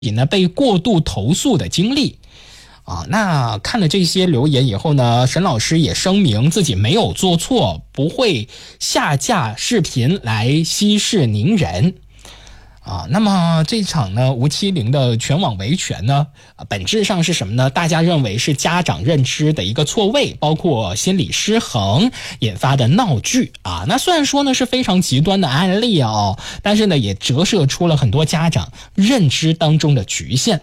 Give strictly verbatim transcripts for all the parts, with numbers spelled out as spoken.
己呢被过度投诉的经历啊。那看了这些留言以后呢，沈老师也声明自己没有做错，不会下架视频来息事宁人啊。那么这场呢吴七零的全网维权呢，本质上是什么呢？大家认为是家长认知的一个错位，包括心理失衡引发的闹剧啊。那虽然说呢是非常极端的案例啊，但是呢也折射出了很多家长认知当中的局限。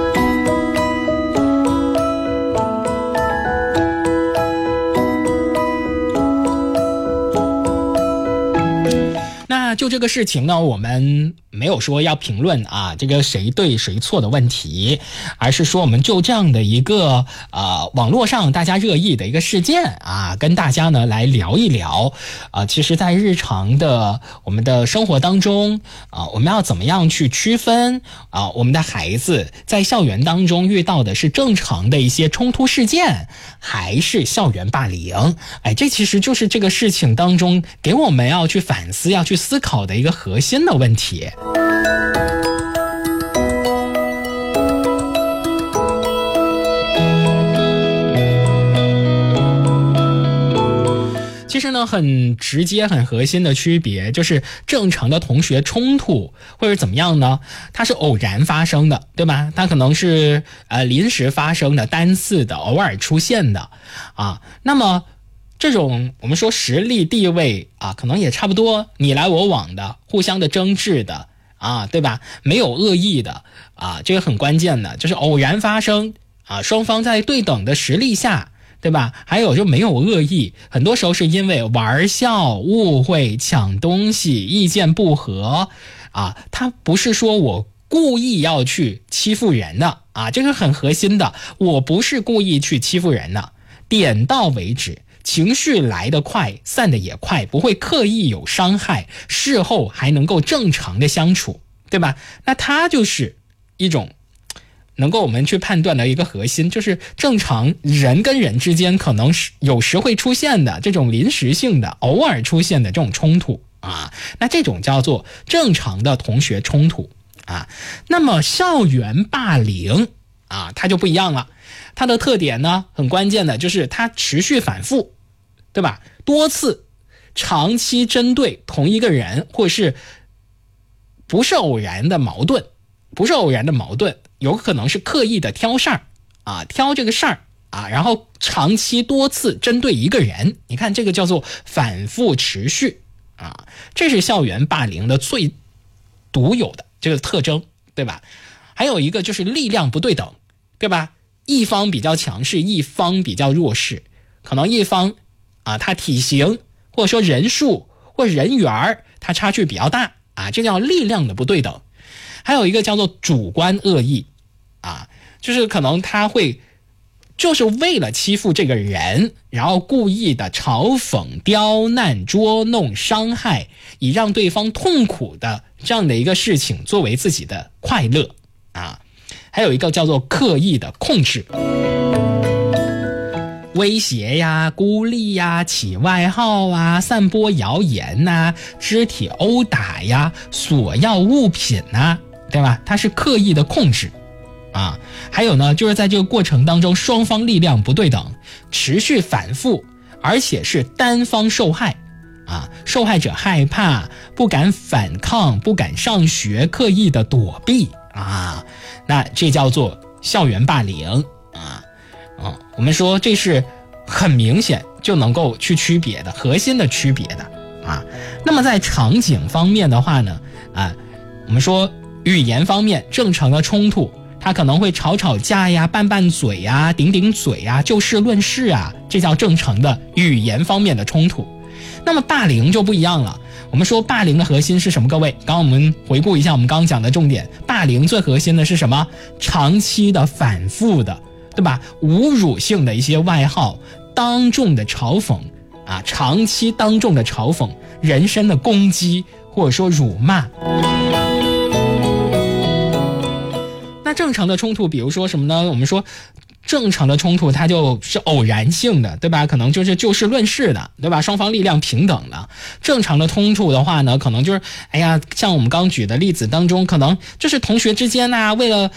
那就这个事情呢，我们没有说要评论啊这个谁对谁错的问题，而是说我们就这样的一个呃网络上大家热议的一个事件啊，跟大家呢来聊一聊啊。其实在日常的我们的生活当中啊，我们要怎么样去区分啊我们的孩子在校园当中遇到的是正常的一些冲突事件，还是校园霸凌？哎，这其实就是这个事情当中给我们要去反思要去思考的一个核心的问题。其实呢很直接很核心的区别就是正常的同学冲突或者怎么样呢，它是偶然发生的，对吧？它可能是呃临时发生的，单次的，偶尔出现的啊。那么这种我们说实力地位啊，可能也差不多，你来我往的，互相的争执的啊，对吧？没有恶意的啊，这个很关键的，就是偶然发生啊，双方在对等的实力下，对吧？还有就没有恶意，很多时候是因为玩笑、误会、抢东西、意见不合啊，他不是说我故意要去欺负人的啊，这个很核心的，我不是故意去欺负人的，点到为止。情绪来得快，散得也快，不会刻意有伤害，事后还能够正常的相处，对吧？那它就是一种能够我们去判断的一个核心，就是正常人跟人之间可能是有时会出现的这种临时性的偶尔出现的这种冲突啊，那这种叫做正常的同学冲突啊。那么校园霸凌啊，它就不一样了，它的特点呢很关键的就是它持续反复，对吧？多次长期针对同一个人，或是不是偶然的矛盾，不是偶然的矛盾，有可能是刻意的挑事儿啊，挑这个事儿啊，然后长期多次针对一个人，你看这个叫做反复持续啊，这是校园霸凌的最独有的这个特征，对吧？还有一个就是力量不对等，对吧？一方比较强势，一方比较弱势，可能一方啊，他体型或者说人数或者人缘它差距比较大啊，这叫力量的不对等。还有一个叫做主观恶意啊，就是可能他会就是为了欺负这个人，然后故意的嘲讽、刁难、捉弄、伤害，以让对方痛苦的这样的一个事情作为自己的快乐啊。还有一个叫做刻意的控制，威胁呀、孤立呀、起外号啊、散播谣言呐、肢体殴打呀、索要物品呐，对吧？它是刻意的控制啊。还有呢，就是在这个过程当中，双方力量不对等，持续反复，而且是单方受害啊。受害者害怕，不敢反抗，不敢上学，刻意的躲避啊。那这叫做校园霸凌啊。啊，我们说这是很明显就能够去区别的核心的区别的啊。那么在场景方面的话呢，啊，我们说语言方面正常的冲突，他可能会吵吵架呀、拌拌嘴呀、顶顶嘴呀、就事论事啊，这叫正常的语言方面的冲突。那么霸凌就不一样了。我们说霸凌的核心是什么？各位，刚刚我们回顾一下我们刚刚讲的重点，霸凌最核心的是什么？长期的反复的，对吧？侮辱性的一些外号，当众的嘲讽啊，长期当众的嘲讽，人身的攻击或者说辱骂。那正常的冲突比如说什么呢？我们说正常的冲突它就是偶然性的，对吧？可能就是就事论事的，对吧？双方力量平等的。正常的冲突的话呢，可能就是哎呀，像我们刚举的例子当中，可能就是同学之间呐、啊，为了